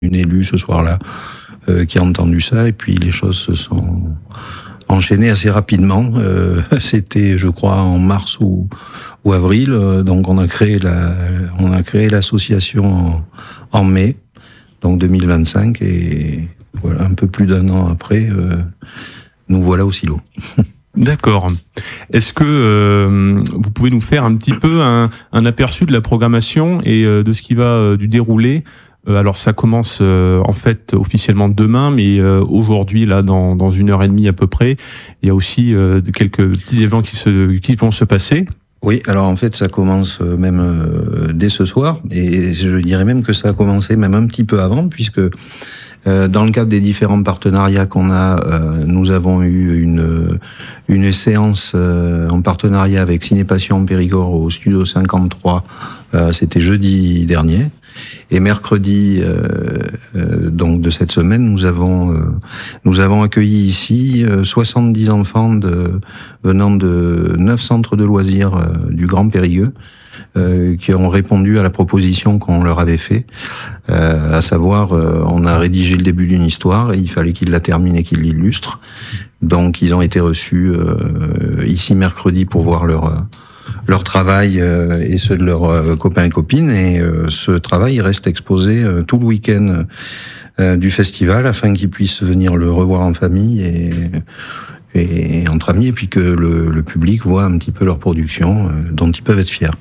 une élue ce soir-là qui a entendu ça, et puis les choses se sont enchaînées assez rapidement. C'était, je crois, en mars ou avril. Donc on a créé l'association en mai, donc 2025, et voilà, un peu plus d'un an après, nous voilà au silo. D'accord. Est-ce que vous pouvez nous faire un petit peu un aperçu de la programmation et de ce qui va du déroulé? Alors ça commence en fait officiellement demain, mais aujourd'hui, là, dans 1h30 à peu près, il y a aussi quelques petits événements qui vont se passer. Oui, alors en fait ça commence même dès ce soir, et je dirais même que ça a commencé même un petit peu avant, puisque dans le cadre des différents partenariats qu'on a, nous avons eu une séance en partenariat avec Cinépassion Périgord au Studio 53, c'était jeudi dernier. Et mercredi, donc de cette semaine, nous avons accueilli ici 70 enfants venant de 9 centres de loisirs du Grand Périgueux, qui ont répondu à la proposition qu'on leur avait fait, à savoir, on a rédigé le début d'une histoire et il fallait qu'ils la terminent et qu'ils l'illustrent. Donc ils ont été reçus ici mercredi pour voir leur travail et ceux de leurs copains et copines, et ce travail reste exposé tout le week-end du festival afin qu'ils puissent venir le revoir en famille et entre amis, et puis que le public voit un petit peu leur production dont ils peuvent être fiers.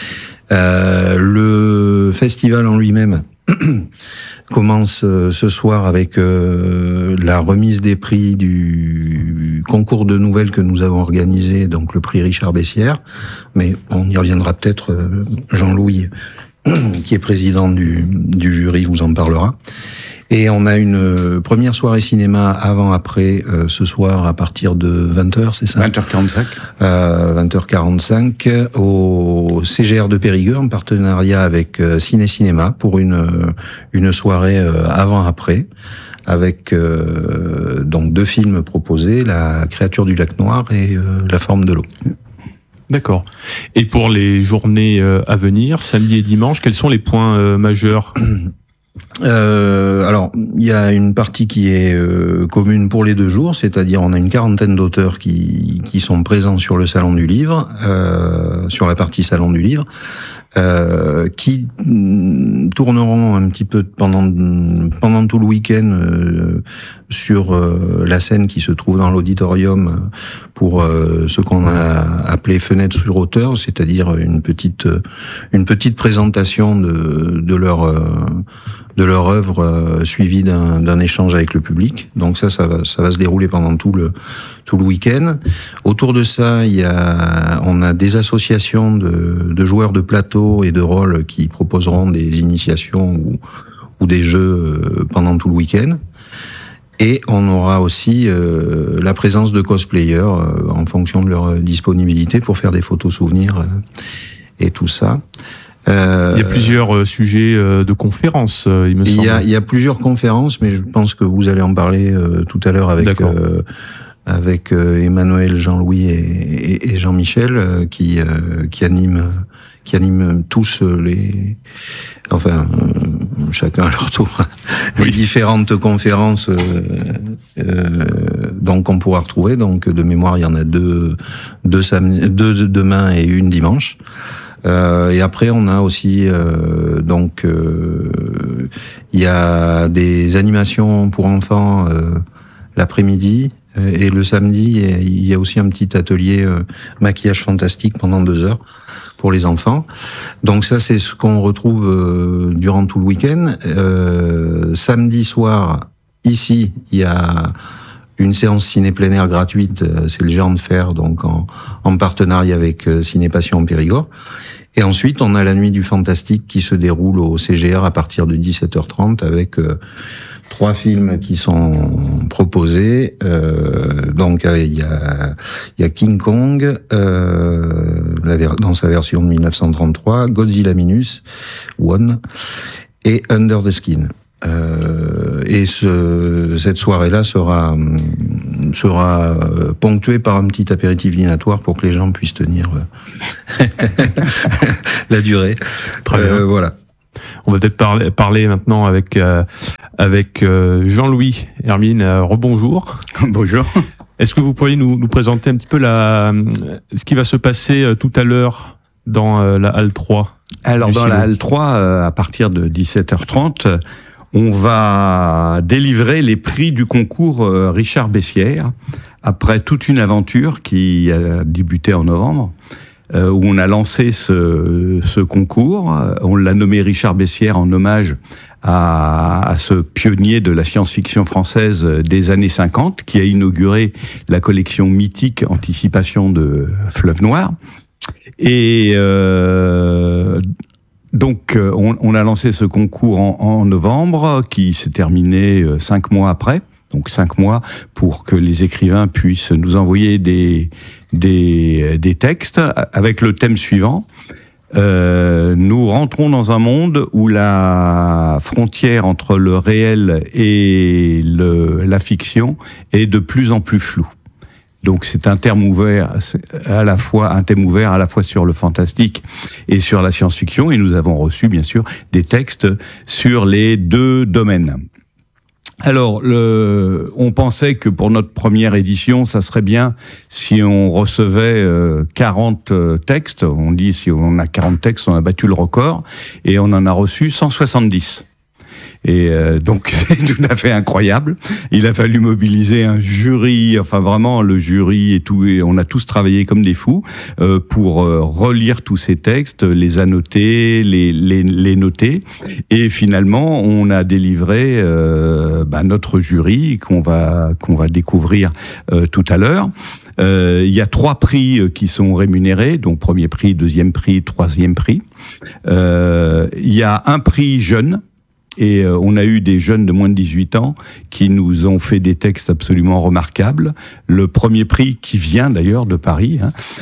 Le festival en lui-même commence ce soir avec la remise des prix du concours de nouvelles que nous avons organisé, donc le prix Richard Bessières, mais on y reviendra peut-être. Jean-Louis, qui est président du jury, vous en parlera. Et on a une première soirée cinéma avant-après ce soir à partir de 20h, c'est ça ? 20h45. 20h45 au CGR de Périgueux en partenariat avec Ciné-Cinéma pour une soirée avant-après avec donc 2 films proposés, La créature du lac noir et La forme de l'eau. D'accord. Et pour les journées à venir, samedi et dimanche, quels sont les points majeurs ? Alors, il y a une partie qui est commune pour les 2 jours, c'est-à-dire on a une quarantaine d'auteurs qui sont présents sur le salon du livre, sur la partie salon du livre, qui tourneront un petit peu pendant tout le week-end sur la scène qui se trouve dans l'auditorium pour ce qu'on a appelé fenêtre sur hauteur, c'est-à-dire une petite présentation de leur œuvre suivie d'un échange avec le public. Donc ça va se dérouler pendant tout le week-end. Autour de ça, on a des associations de joueurs de plateau et de rôle qui proposeront des initiations ou des jeux pendant tout le week-end. Et on aura aussi la présence de cosplayers en fonction de leur disponibilité pour faire des photos souvenirs et tout ça. Il y a plusieurs sujets de conférences, il me semble. Il y a plusieurs conférences, mais je pense que vous allez en parler tout à l'heure avec Emmanuel, Jean-Louis et Jean-Michel qui animent tous chacun à leur tour les différentes conférences donc qu'on pourra retrouver. Donc de mémoire, il y en a deux demain et une dimanche. Et après, on a aussi il y a des animations pour enfants l'après-midi, et le samedi, il y a aussi un petit atelier maquillage fantastique pendant 2 heures pour les enfants. Donc ça, c'est ce qu'on retrouve durant tout le week-end. Samedi soir, ici, il y a une séance ciné plein air gratuite, c'est le Géant de Fer, donc en partenariat avec Cinépassion Périgord. Et ensuite, on a la Nuit du Fantastique qui se déroule au CGR à partir de 17h30 avec 3 films qui sont proposés. Donc il y a King Kong dans sa version de 1933, Godzilla Minus One et Under the Skin. Et cette soirée-là sera ponctuée par un petit apéritif dînatoire pour que les gens puissent tenir la durée. Très bien. Voilà. On va peut-être parler maintenant avec Jean-Louis Hermine. Rebonjour. Bonjour. Est-ce que vous pourriez nous présenter un petit peu ce qui va se passer tout à l'heure dans la Halle 3? Alors, dans la Halle 3, à partir de 17h30, on va délivrer les prix du concours Richard Bessières, après toute une aventure qui a débuté en novembre, où on a lancé ce concours. On l'a nommé Richard Bessières en hommage à ce pionnier de la science-fiction française des années 50, qui a inauguré la collection mythique Anticipation de Fleuve Noir. Et donc, on a lancé ce concours en novembre, qui s'est terminé 5 mois après. Donc 5 mois pour que les écrivains puissent nous envoyer des textes avec le thème suivant. Nous rentrons dans un monde où la frontière entre le réel et la fiction est de plus en plus floue. Donc c'est un thème ouvert à la fois sur le fantastique et sur la science-fiction, et nous avons reçu bien sûr des textes sur les deux domaines. Alors, on pensait que pour notre première édition, ça serait bien si on recevait 40 textes. On dit si on a 40 textes, on a battu le record, et on en a reçu 170. Et donc c'est tout à fait incroyable. Il a fallu mobiliser un jury, enfin vraiment le jury et tout. Et on a tous travaillé comme des fous pour relire tous ces textes, les annoter, les noter. Et finalement, on a délivré notre jury qu'on va découvrir tout à l'heure. Il y a 3 prix qui sont rémunérés, donc premier prix, deuxième prix, troisième prix. Il y a un prix jeune. Et on a eu des jeunes de moins de 18 ans qui nous ont fait des textes absolument remarquables. Le premier prix, qui vient d'ailleurs de Paris,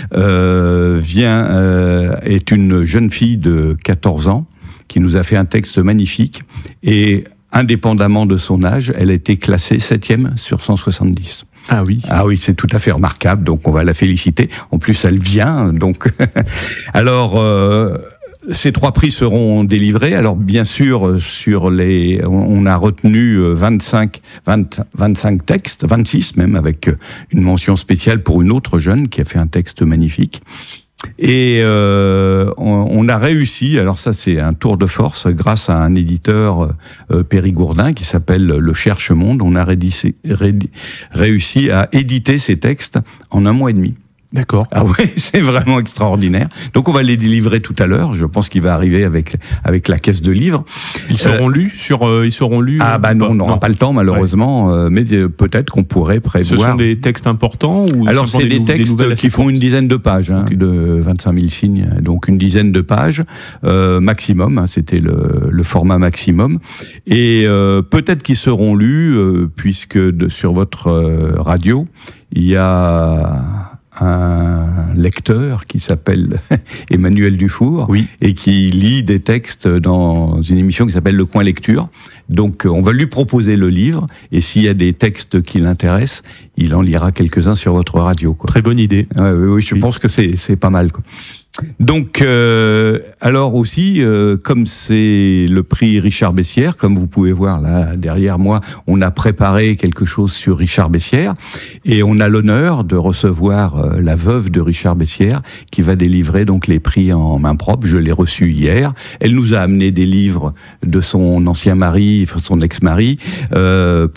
est une jeune fille de 14 ans qui nous a fait un texte magnifique. Et indépendamment de son âge, elle a été classée 7e sur 170. Ah oui. Ah oui, c'est tout à fait remarquable. Donc on va la féliciter. En plus, elle vient. Donc alors. Ces 3 prix seront délivrés. Alors bien sûr, on a retenu 25 textes, 26 même, avec une mention spéciale pour une autre jeune qui a fait un texte magnifique. Et on a réussi, alors ça c'est un tour de force, grâce à un éditeur périgourdin qui s'appelle Le Cherche-Monde, on a réussi à éditer ces textes en 1 mois et demi. D'accord. Ah ouais, c'est vraiment extraordinaire. Donc on va les délivrer tout à l'heure. Je pense qu'il va arriver avec la caisse de livres. Ils seront lus Ah bah non, on n'aura pas le temps malheureusement, ouais. Mais peut-être qu'on pourrait prévoir. Ce sont des textes importants ou alors c'est des textes qui font une dizaine de pages, okay. De 25 000 signes, donc une dizaine de pages maximum. C'était le format maximum. Et peut-être qu'ils seront lus puisque sur votre radio il y a un lecteur qui s'appelle Emmanuel Dufour, oui. Et qui lit des textes dans une émission qui s'appelle Le Coin Lecture. Donc on va lui proposer le livre, et s'il y a des textes qui l'intéressent, il en lira quelques-uns sur votre radio, quoi. Très bonne idée. Oui, je pense que c'est pas mal, quoi. Donc, alors aussi, comme c'est le prix Richard Bessières, comme vous pouvez voir là derrière moi, on a préparé quelque chose sur Richard Bessières, et on a l'honneur de recevoir la veuve de Richard Bessières qui va délivrer donc les prix en main propre. Je l'ai reçue hier. Elle nous a amené des livres de son ancien mari, son ex-mari, elle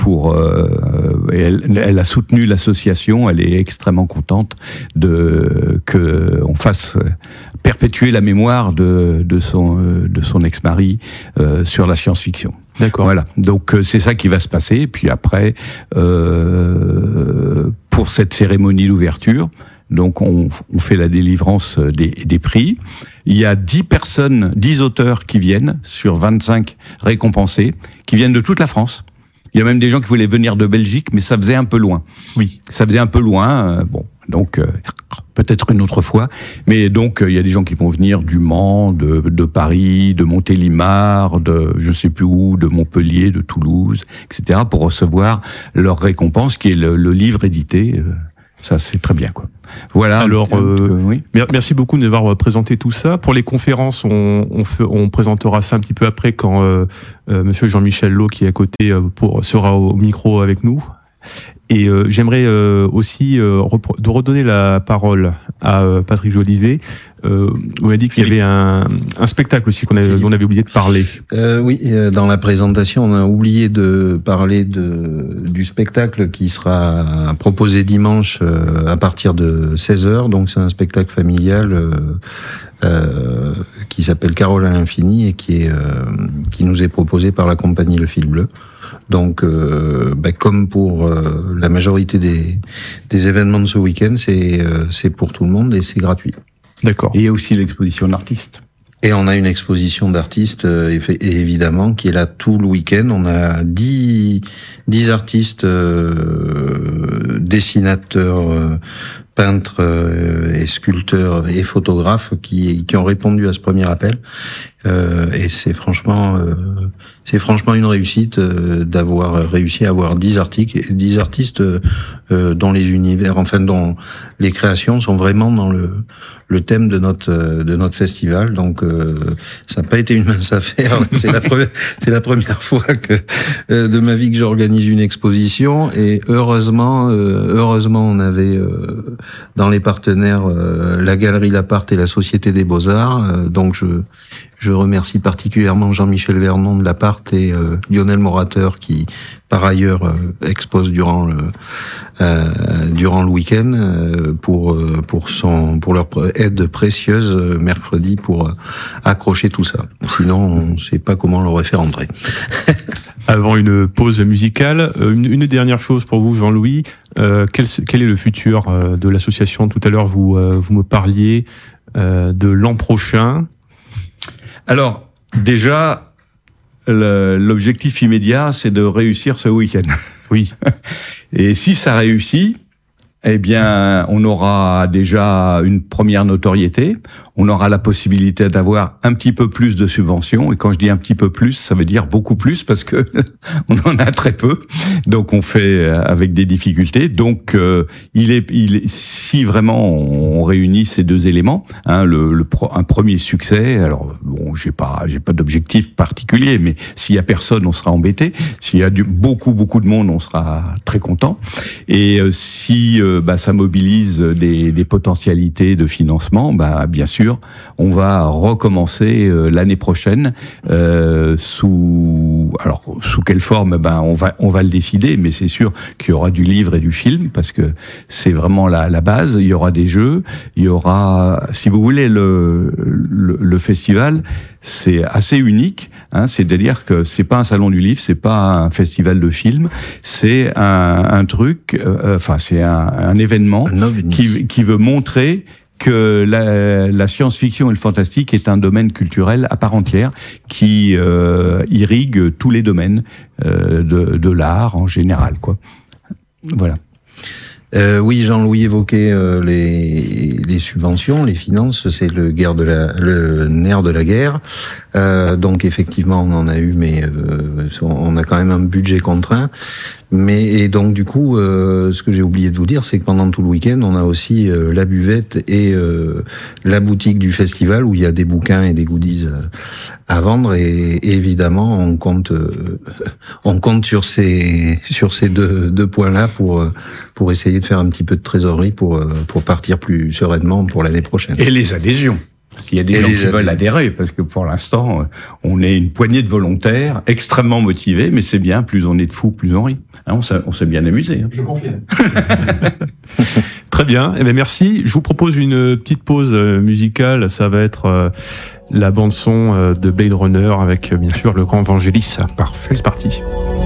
a soutenu l'association. Elle est extrêmement contente que on fasse perpétuer la mémoire de son ex-mari sur la science-fiction. D'accord. Voilà. Donc c'est ça qui va se passer. Puis après, pour cette cérémonie d'ouverture, donc on fait la délivrance des prix. Il y a 10 auteurs qui viennent sur 25 récompensés, qui viennent de toute la France. Il y a même des gens qui voulaient venir de Belgique, mais ça faisait un peu loin. Oui. Ça faisait un peu loin. Donc peut-être une autre fois. Mais donc il y a des gens qui vont venir du Mans, de Paris, de Montélimar, de je sais plus où, de Montpellier, de Toulouse, etc. pour recevoir leur récompense, qui est le livre édité Ça, c'est très bien, quoi. Voilà. Alors, oui. Merci beaucoup de nous avoir présenté tout ça. Pour les conférences, on présentera ça un petit peu après quand Monsieur Jean-Michel Lowe, qui est à côté, sera au micro avec nous. Et j'aimerais aussi de redonner la parole à Patrick Jolivet. Vous m'avez dit qu'il y avait un spectacle aussi on avait oublié de parler. Oui, dans la présentation, on a oublié de parler du spectacle qui sera proposé dimanche à partir de 16h. Donc c'est un spectacle familial qui s'appelle Carole à l'infini et qui nous est proposé par la compagnie Le Fil Bleu. Donc, comme pour la majorité des événements de ce week-end, c'est pour tout le monde et c'est gratuit. D'accord. Et il y a aussi l'exposition d'artistes. Et on a une exposition d'artistes, évidemment, qui est là tout le week-end. On a 10 artistes, dessinateurs, peintres et sculpteurs et photographes qui ont répondu à ce premier appel. Et c'est franchement une réussite d'avoir réussi à avoir 10 artistes dont les univers, dont les créations sont vraiment dans le thème de notre festival. Donc ça n'a pas été une mince affaire. C'est la première fois de ma vie que j'organise une exposition, et heureusement on avait dans les partenaires la Galerie Laparte et la Société des Beaux-Arts. Donc je remercie particulièrement Jean-Michel Vernon de Laparte et Lionel Morateur qui, par ailleurs, expose durant le week-end pour leur aide précieuse mercredi pour accrocher tout ça. Sinon, on ne sait pas comment on l'aurait fait rentrer. Avant une pause musicale, une dernière chose pour vous, Jean-Louis. Quel est le futur de l'association ? Tout à l'heure, vous me parliez de l'an prochain. Alors, déjà, l'objectif immédiat, c'est de réussir ce week-end. Oui. Et si ça réussit, eh bien, on aura déjà une première notoriété, on aura la possibilité d'avoir un petit peu plus de subventions, et quand je dis un petit peu plus, ça veut dire beaucoup plus, parce que on en a très peu, donc on fait avec des difficultés. Donc, si vraiment on réunit ces deux éléments, un premier succès, alors bon, j'ai pas d'objectif particulier, mais s'il y a personne, on sera embêté. S'il y a beaucoup de monde, on sera très content. Et si ça mobilise des potentialités de financement, bien sûr, on va recommencer l'année prochaine. Sous quelle forme, on va le décider, mais c'est sûr qu'il y aura du livre et du film, parce que c'est vraiment la base. Il y aura des jeux, il y aura, si vous voulez, le festival, c'est assez unique, c'est-à-dire que c'est pas un salon du livre, c'est pas un festival de films, c'est un truc, c'est un événement qui veut montrer que la science-fiction et le fantastique est un domaine culturel à part entière qui irrigue tous les domaines de l'art en général, quoi. Voilà. Oui, Jean-Louis évoquait les subventions, les finances, c'est le nerf de la guerre. Donc effectivement, on en a eu, mais on a quand même un budget contraint. Et donc du coup, ce que j'ai oublié de vous dire, c'est que pendant tout le week-end, on a aussi la buvette et la boutique du festival où il y a des bouquins et des goodies à vendre. Et évidemment, on compte sur ces deux points-là pour essayer de faire un petit peu de trésorerie pour partir plus sereinement pour l'année prochaine. Et les adhésions. S'il y a des gens qui veulent adhérer, parce que pour l'instant, on est une poignée de volontaires extrêmement motivés, mais c'est bien, plus on est de fous, plus on rit. On s'est bien amusé. Je confirme. Très bien, merci. Je vous propose une petite pause musicale, ça va être la bande-son de Blade Runner avec bien sûr le grand Vangelis. Parfait. C'est parti.